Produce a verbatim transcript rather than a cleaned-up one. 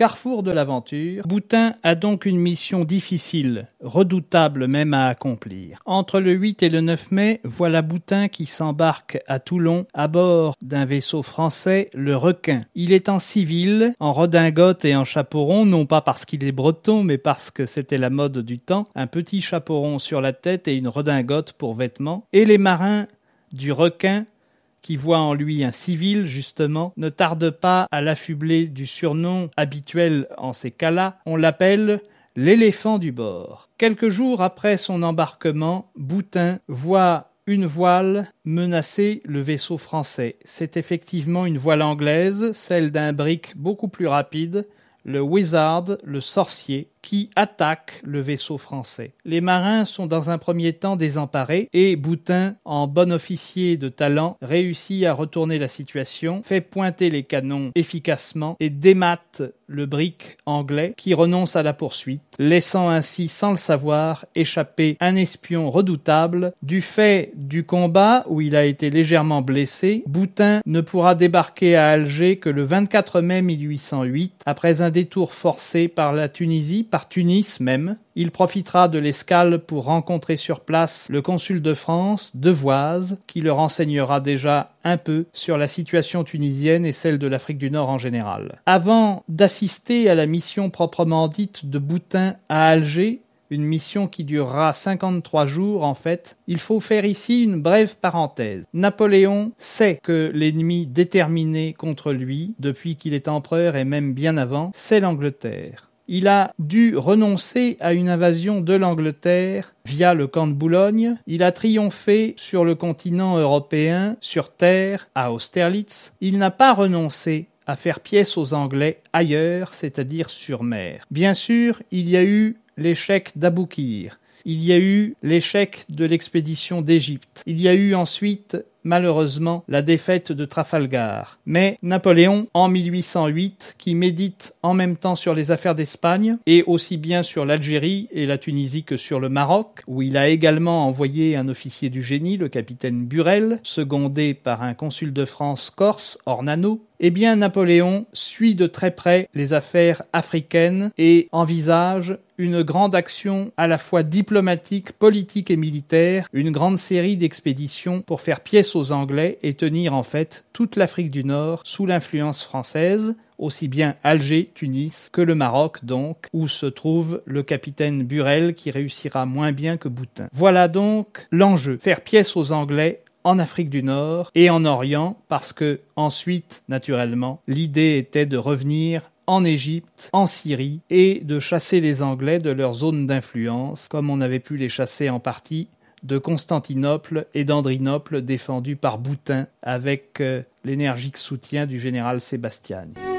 carrefour de l'aventure, Boutin a donc une mission difficile, redoutable même à accomplir. Entre le huit et le neuf mai, voilà Boutin qui s'embarque à Toulon à bord d'un vaisseau français, le Requin. Il est en civil, en redingote et en chapeau rond, non pas parce qu'il est breton, mais parce que c'était la mode du temps, un petit chapeau rond sur la tête et une redingote pour vêtements. Et les marins du Requin, qui voit en lui un civil, justement, ne tarde pas à l'affubler du surnom habituel en ces cas-là. On l'appelle l'éléphant du bord. Quelques jours après son embarquement, Boutin voit une voile menacer le vaisseau français. C'est effectivement une voile anglaise, celle d'un brick beaucoup plus rapide, le Wizard, le sorcier, qui attaque le vaisseau français. Les marins sont dans un premier temps désemparés et Boutin, en bon officier de talent, réussit à retourner la situation, fait pointer les canons efficacement et démate le brick anglais qui renonce à la poursuite, laissant ainsi sans le savoir échapper un espion redoutable. Du fait du combat où il a été légèrement blessé, Boutin ne pourra débarquer à Alger que le vingt-quatre mai mille huit cent huit, après un détour forcé par la Tunisie, par Tunis même. Il profitera de l'escale pour rencontrer sur place le consul de France, Devoise, qui le renseignera déjà un peu sur la situation tunisienne et celle de l'Afrique du Nord en général. Avant d'assister à la mission proprement dite de Boutin à Alger, une mission qui durera cinquante-trois jours en fait, il faut faire ici une brève parenthèse. Napoléon sait que l'ennemi déterminé contre lui, depuis qu'il est empereur et même bien avant, c'est l'Angleterre. Il a dû renoncer à une invasion de l'Angleterre via le camp de Boulogne. Il a triomphé sur le continent européen, sur terre, à Austerlitz. Il n'a pas renoncé à faire pièce aux Anglais ailleurs, c'est-à-dire sur mer. Bien sûr, il y a eu l'échec d'Aboukir. Il y a eu l'échec de l'expédition d'Égypte. Il y a eu ensuite, malheureusement, la défaite de Trafalgar. Mais Napoléon, en mille huit cent huit, qui médite en même temps sur les affaires d'Espagne, et aussi bien sur l'Algérie et la Tunisie que sur le Maroc, où il a également envoyé un officier du génie, le capitaine Burel, secondé par un consul de France corse, Ornano, eh bien Napoléon suit de très près les affaires africaines et envisage une grande action à la fois diplomatique, politique et militaire, une grande série d'expéditions pour faire pièce aux Anglais et tenir en fait toute l'Afrique du Nord sous l'influence française, aussi bien Alger, Tunis, que le Maroc donc, où se trouve le capitaine Burel qui réussira moins bien que Boutin. Voilà donc l'enjeu, faire pièce aux Anglais en Afrique du Nord et en Orient, parce que ensuite, naturellement, l'idée était de revenir en Égypte, en Syrie, et de chasser les Anglais de leur zone d'influence, comme on avait pu les chasser en partie de Constantinople et d'Andrinople défendus par Boutin avec euh, l'énergique soutien du général Sébastiani.